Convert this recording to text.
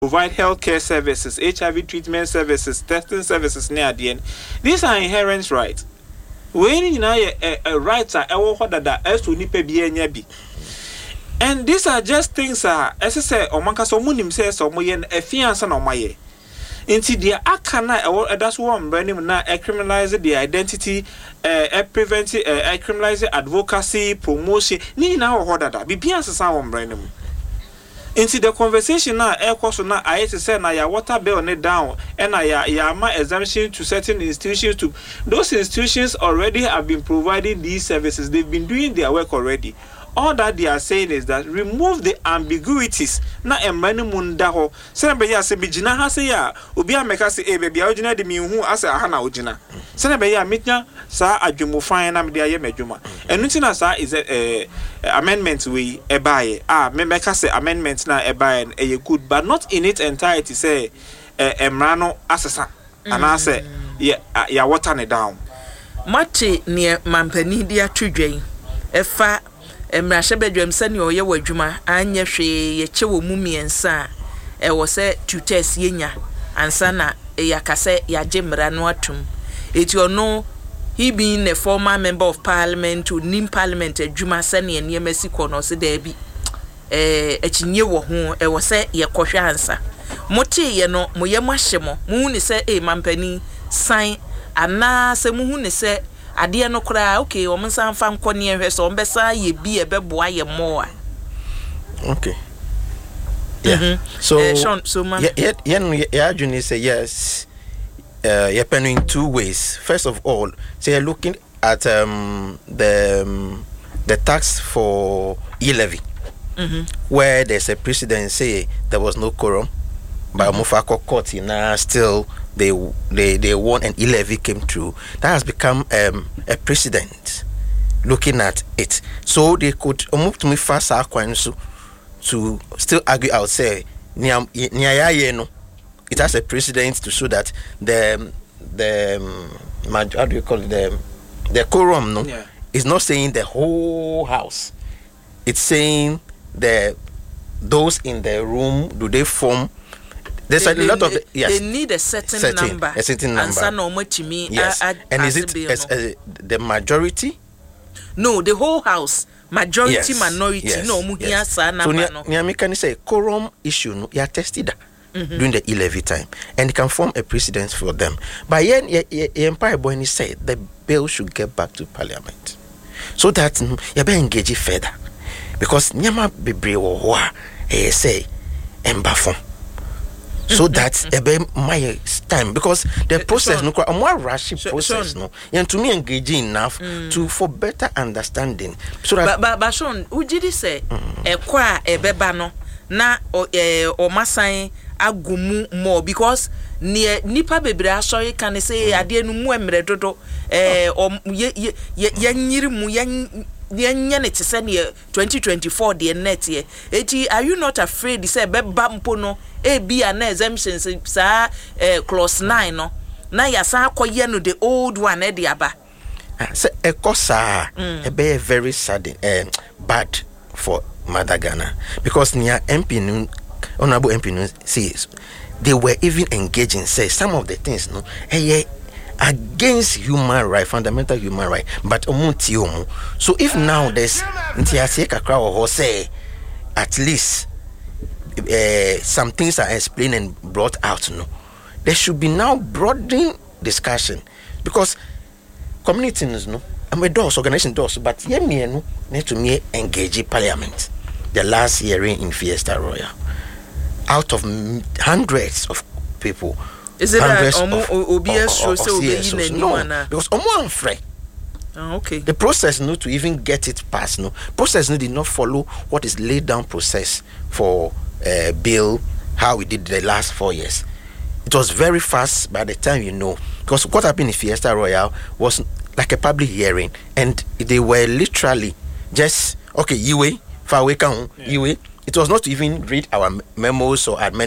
provide healthcare services, HIV treatment services, testing services near the end. These are inherent rights. When you know a rights are that as to nipe bi. And these are just things as I say omanka so munim says so moyen a fiance no maye. Inti dia akana that's one branding na criminalize the identity prevent criminalize advocacy promotion ni na ho dada bibia sesa one branding. Into the conversation now, air course now, I say na ya water bill on it down, and ya ma exemption to certain institutions. To those institutions already have been providing these services. They've been doing their work already. All that they are saying is that remove the ambiguities. Na emani mundaho. Sena be ya se bijina ha se ya obi ameka se baby ojina de mihu ase aha na ojina. Sena be ya mitnya sa adwumo fan na me de aye madwuma. Enu tina sa is amendment we ebaye. Me meka se amendment na ebaye e good but not in its entirety say emrano asesa. Ana say ya water ne down. Mate ne mampani dia twedwen. Efa Emrashe bedwem sani oye wadwuma anya hwe ye chewo mu miensa wo se tutors yenya ansa na yakase yagimra no atum eti ono he being a former member of parliament to nim parliament adwuma sani eniema siko no se da bi akinye wo ho wo se ye kohwe ansa mote ye no moye mahye mo mu ni se mampani san ana se mu hu ni se ade no kra okay o mensan fa nkone ehwe so mbesa ye bi ebeboa ye mo okay yeah so Juni say yes you're penning in two ways. First of all, so you're looking at the tax for e-levy where there's a precedent say there was no quorum but Mufako court still they won and e-levy came through. That has become a precedent looking at it. So they could move to me fast to still argue out say it has a precedent to show that the how do you call it the quorum is not saying the whole house. It's saying those in the room do they form. There's a lot of they need a certain number. A certain number. Yes. And is it the majority? No, the whole house. Majority, yes. Minority. Yes. No, muhiya sa number. So Nyami can say quorum issue no ya tested during the e-levy time, and it can form a precedent for them. But yen Empire Boy said the bill should get back to Parliament, so that you be engage further, because Nyama bebre wo say embafom. So that my time, because the process no a more rush process no and to me engaging enough to for better understanding. So that but Sean ujidi say kwa ebeba no na o masan agumu more because nipa bebre asori kan say ade no mu emre dodo yanyiri mu yanya it is 2024 the net ye eti are you not afraid say beba mpo no be an exemption sa clause 9 no na ya sa akoye no the old one e dia ba say ekosa be very sad bad for Mother Ghana because near MP honorable MP says they were even engaging say some of the things no against human right, fundamental human right, but so if now there's say at least some things are explained and brought out, no, there should be now broadening discussion because communities, no, I'm a DOS organization DOS, but me no need to me engage Parliament. The last hearing in Fiesta Royal, out of hundreds of people. Is it that OBS shows no, because free. Okay. The process to even get it passed. No process did not follow what is laid down process for bill how we did the last 4 years. It was very fast by the time because what happened in Fiesta Royal was like a public hearing and they were literally just okay. It was not to even read our memos or amendments.